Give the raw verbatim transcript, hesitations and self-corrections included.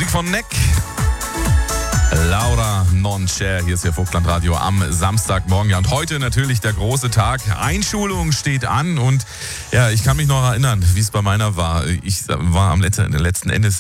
Musik von Neck. Laura Non C'è, hier ist der Vogtland-Radio am Samstagmorgen. Ja, und heute natürlich der große Tag. Einschulung steht an und ja, ich kann mich noch erinnern, wie es bei meiner war. Ich war am letzten, letzten Endes